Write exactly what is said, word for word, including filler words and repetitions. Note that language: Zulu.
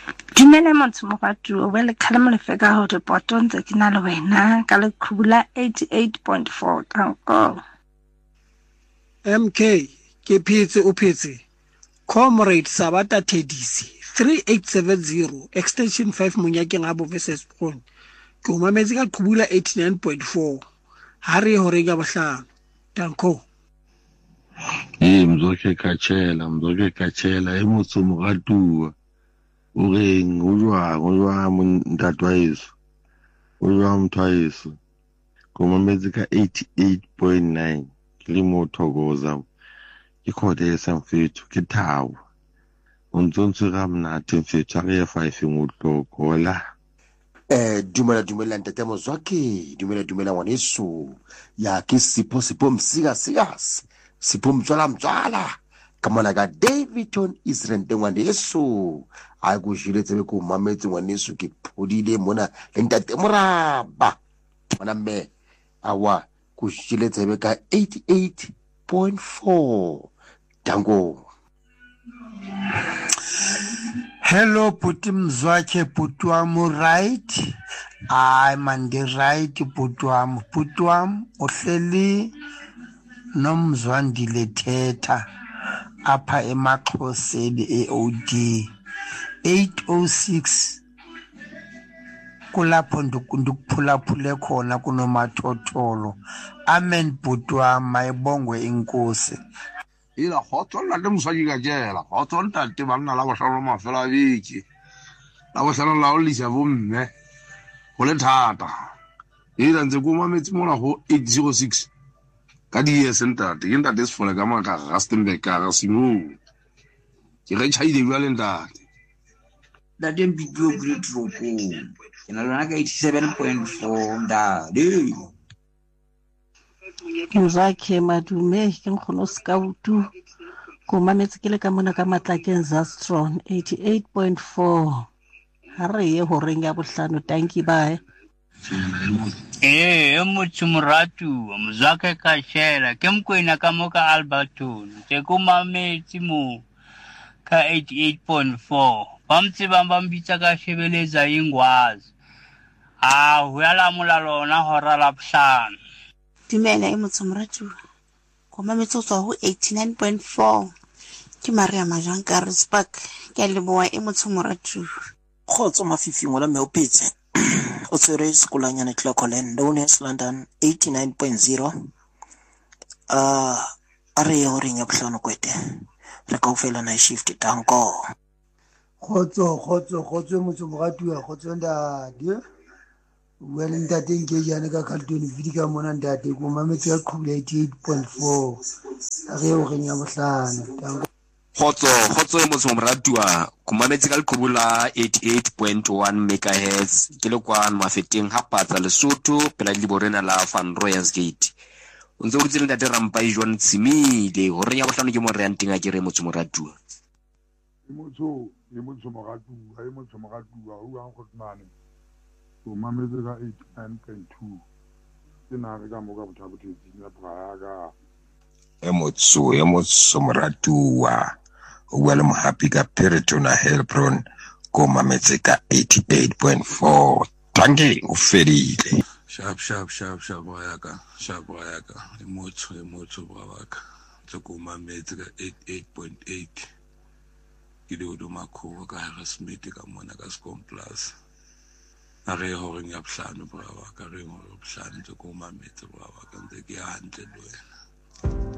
Dumela motho mogatu o le khala molefeka ho report ntse ke na le wena ka le khubula eighty-eight point four tanko. M K ke phetse o phetse Comrade Sabata Tedisi three eight seven zero extension five Monyakeng abo versus Pon ke o mametse ka khubula eighty-nine point four ha re ho re ka bohlano tanko. Eh mzoke kachela mzoke kachela e motho mogatu o reng o jwa o jwa ntatwa yeso o jwa mthwayeso ko mametse ka eighty-eight point nine ke le mo thokoza ke khode sa mfethu ke thawo untsontso ga mnate mfethu a re five ngotloko la eh dumela dumela ntate mozwake dumela dumela ngwaneso ya ke sipho sipho msika sikas sipho mtswala mtswala kamana ka Davidton Israel ngwaneso a go jiletse be ko mametse ngwaneso ke phodile mona le ntate moraba mona me awa go jiletse be ka eighty-eight point four dango. Hello puti mzwake puti wamu right ay mandi right puti wamu puti wamu uhleli nomzwandile thetha apha emaxhoseni e-O D eight oh six kulapho ndikuphulaphule khona kunomathotholo. Amen puti wami mayibongwe inkosi. ila khotsolla le mosadi ka jela khotsonta te banna la bohlalo mafela beke la bohlalo la o lisa bomme go le thata ila ntse go mametse mona go eight oh six ka di center ke ntate se fola ka maka Rustenburg ka ga simo ke re chaile bua le ntate la dem video great ropo ke na lona ka eighty-seven point four nda le Mzwake madume ke nkgono Scoutu ko mametse ke le ka mona ka Matlakeng Zastron eighty-eight point four ha re ye ho reng ya bohlano tanki bae. Eh motho moratu Mzwake ka shela ke mkwena ka moka Alberton ke ko mametse mo ka eighty-eight point four bamtse ba mbitsa ka shebeleza ingwazi ah ho ya la molalo na hora la bohlano. Dumela e motho moratu ko mametse tswa ho eighty-nine point four ke Maria Majanka Rispark ke leboa e motho moratu khotso mafifi ngola me o phetse o tsere sekolanyana Clocolan Donors London eighty-nine point zero uh are yo reng ya bohlano kwete re ka ufela na shift tanko. khotso khotso khotso motho moratu ya khotso nda die well ntate nke jana ka Carlton Vidika mona ntate ko mametse ka khubula eighty-eight point four re o reng ya bohlano tanko. Khotso khotso e motho moratuwa go mametse ka khubula eighty-eight point one megahertz ke le kwa mafeteng ha patsa Lesotho pela le borena la Van Rooyen's Gate unze o tsile ntate rampa e jwa ntsimile go reng ya bohlano ke mo re antinga ke re motho moratuwa motho e motho moratuwa e motho moratuwa o ang go tmane o mametse ka eighty-nine point two ke na re ka moka bothabothetsi ya praga e motho e motho moratuwa o bua le mo happy ka Peritona Helbron ko mametse ka eighty-eight point four tangi o fedile sharp sharp sharp sharp ya ka sharp ya ka e motho e motho bra baka tse ko mametse ka eighty-eight point eight ke do do makho ka Harrismith ka mona ka Scom Plus a re ho reng ya bohlano bra baka re ho bohlano tse ko mametse bra baka ntse ke hantle le wena.